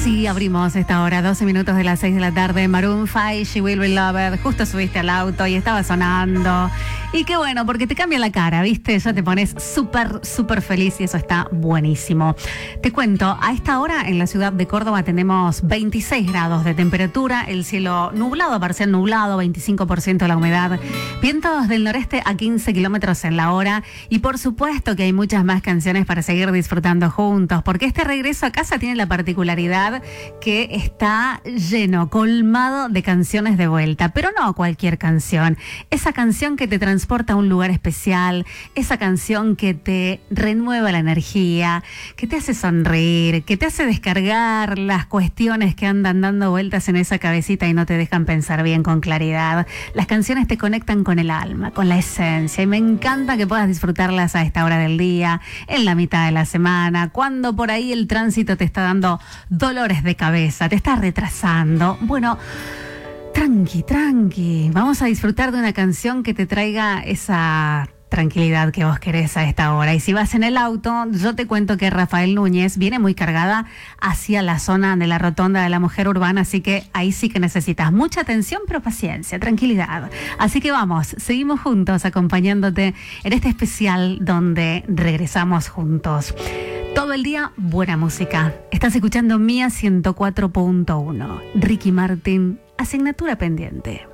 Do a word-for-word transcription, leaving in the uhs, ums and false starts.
Así abrimos esta hora, doce minutos de las seis de la tarde. Maroon five, She Will Be Loved. Justo subiste al auto y estaba sonando. Y qué bueno, porque te cambia la cara, ¿viste? Ya te pones súper, súper feliz y eso está buenísimo. Te cuento, a esta hora en la ciudad de Córdoba tenemos veintiséis grados de temperatura, el cielo nublado, parcial nublado, veinticinco por ciento la humedad, vientos del noreste a quince kilómetros en la hora y por supuesto que hay muchas más canciones para seguir disfrutando juntos, porque este regreso a casa tiene la particularidad que está lleno, colmado de canciones de vuelta, pero no cualquier canción, esa canción que te transporta a un lugar especial, esa canción que te renueva la energía, que te hace sonreír, que te hace descargar las cuestiones que andan dando vueltas en esa cabecita y no te dejan pensar bien con claridad. Las canciones te conectan con el alma, con la esencia, y me encanta que puedas disfrutarlas a esta hora del día, en la mitad de la semana, cuando por ahí el tránsito te está dando dolores de cabeza, te está retrasando. Bueno, tranqui, tranqui. Vamos a disfrutar de una canción que te traiga esa tranquilidad que vos querés a esta hora. Y si vas en el auto, yo te cuento que Rafael Núñez viene muy cargada hacia la zona de la Rotonda de la Mujer Urbana, así que ahí sí que necesitas mucha atención, pero paciencia, tranquilidad. Así que vamos, seguimos juntos acompañándote en este especial donde regresamos juntos. Todo el día, buena música. Estás escuchando Mía ciento cuatro punto uno. Ricky Martin, asignatura pendiente.